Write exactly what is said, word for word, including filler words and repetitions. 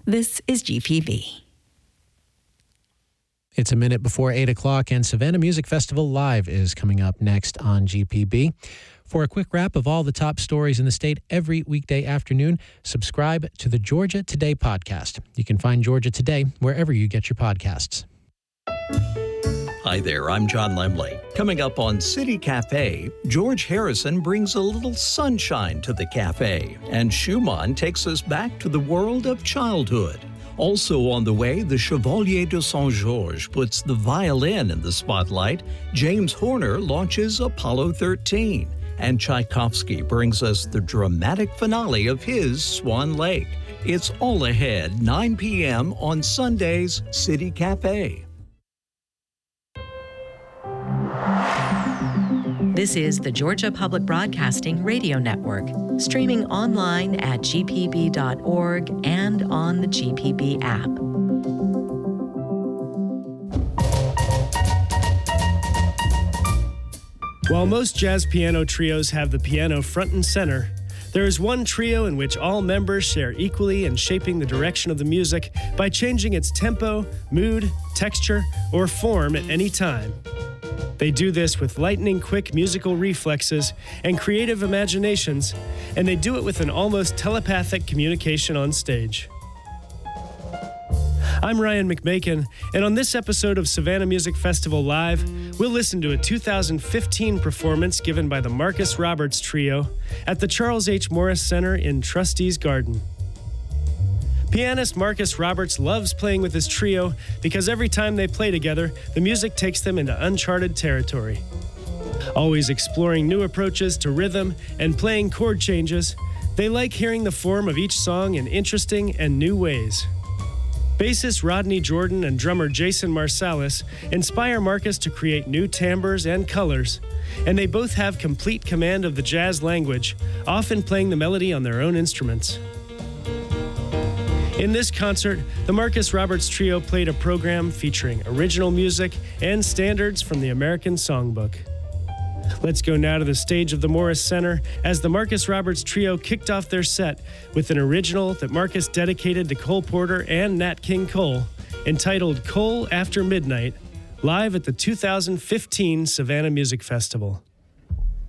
This is G P B. It's a minute before eight o'clock, and Savannah Music Festival Live is coming up next on G P B. For a quick wrap of all the top stories in the state every weekday afternoon, subscribe to the Georgia Today podcast. You can find Georgia Today wherever you get your podcasts. Hi there, I'm John Lemley. Coming up on City Cafe, George Harrison brings a little sunshine to the cafe, and Schumann takes us back to the world of childhood. Also on the way, the Chevalier de Saint-Georges puts the violin in the spotlight, James Horner launches Apollo thirteen, and Tchaikovsky brings us the dramatic finale of his Swan Lake. It's all ahead, nine p.m. on Sunday's City Cafe. This is the Georgia Public Broadcasting Radio Network, streaming online at g p b dot org and on the G P B app. While most jazz piano trios have the piano front and center, there is one trio in which all members share equally in shaping the direction of the music by changing its tempo, mood, texture, or form at any time. They do this with lightning-quick musical reflexes and creative imaginations, and they do it with an almost telepathic communication on stage. I'm Ryan McMakin, and on this episode of Savannah Music Festival Live, we'll listen to a two thousand fifteen performance given by the Marcus Roberts Trio at the Charles H. Morris Center in Trustees Garden. Pianist Marcus Roberts loves playing with his trio because every time they play together, the music takes them into uncharted territory. Always exploring new approaches to rhythm and playing chord changes, they like hearing the form of each song in interesting and new ways. Bassist Rodney Jordan and drummer Jason Marsalis inspire Marcus to create new timbres and colors, and they both have complete command of the jazz language, often playing the melody on their own instruments. In this concert, the Marcus Roberts Trio played a program featuring original music and standards from the American Songbook. Let's go now to the stage of the Morris Center as the Marcus Roberts Trio kicked off their set with an original that Marcus dedicated to Cole Porter and Nat King Cole, entitled Cole After Midnight, live at the two thousand fifteen Savannah Music Festival.